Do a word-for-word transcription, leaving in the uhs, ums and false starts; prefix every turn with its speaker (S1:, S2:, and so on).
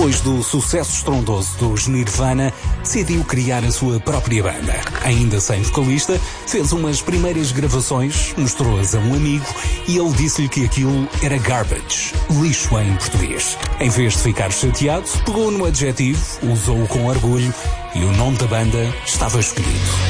S1: Depois do sucesso estrondoso dos Nirvana, decidiu criar a sua própria banda. Ainda sem vocalista, fez umas primeiras gravações, mostrou-as a um amigo e ele disse-lhe que aquilo era garbage, lixo em português. Em vez de ficar chateado, pegou no adjetivo, usou-o com orgulho e o nome da banda estava escolhido.